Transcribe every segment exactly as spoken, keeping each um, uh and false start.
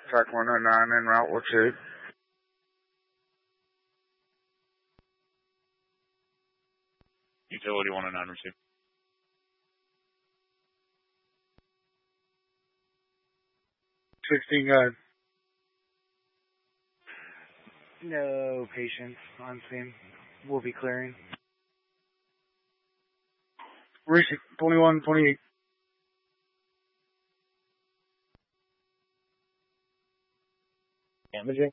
Track one oh nine en route, what's it? Utility one oh nine received. sixteen, go ahead. No patients on scene. We'll be clearing. Receive twenty-one twenty-eight. Damaging?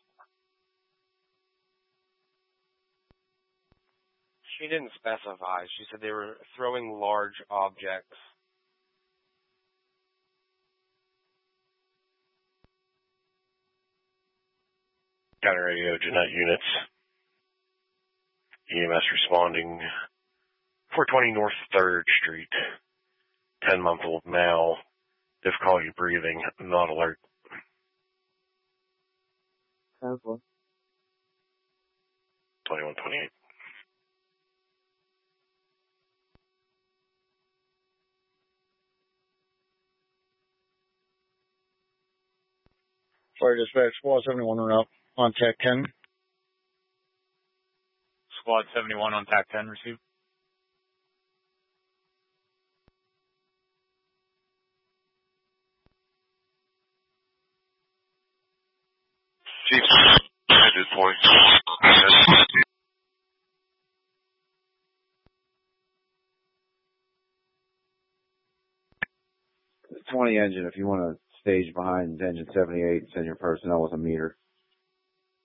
She didn't specify. She said they were throwing large objects. Counter radio, Jeanette units. E M S responding. four twenty North third Street. ten-month-old male. Difficulty breathing. Not alert. Cancel. twenty-one twenty-eight. Fire dispatch, squad seventy-one en route on T A C ten. Squad seventy-one on T A C ten received. Chief, I did point. twenty engine, if you want to stage behind engine seventy-eight, send your personnel with a meter.